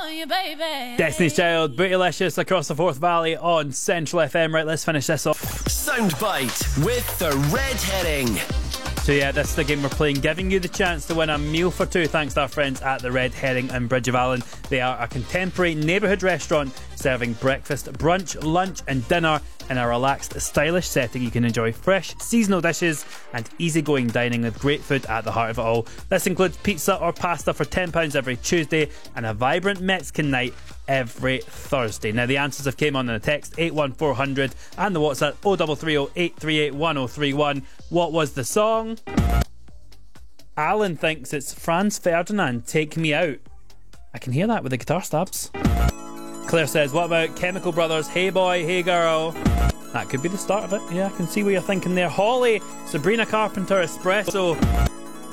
you, baby. Destiny's Child, Bootylicious across the Forth Valley on Central FM. Right, let's finish this off. Soundbite with the Red Herring. So yeah, this is the game we're playing, giving you the chance to win a meal for two thanks to our friends at the Red Herring in Bridge of Allen. They are a contemporary neighbourhood restaurant serving breakfast, brunch, lunch and dinner in a relaxed, stylish setting. You can enjoy fresh, seasonal dishes and easygoing dining with great food at the heart of it all. This includes pizza or pasta for £10 every Tuesday and a vibrant Mexican night every Thursday. Now the answers have came on in the text 81400 and the WhatsApp 0330 838 1031. What was the song? Alan thinks it's Franz Ferdinand, Take Me Out. I can hear that with the guitar stabs. Claire says, what about Chemical Brothers, Hey Boy, Hey Girl? That could be the start of it. Yeah, I can see what you're thinking there. Holly, Sabrina Carpenter, Espresso.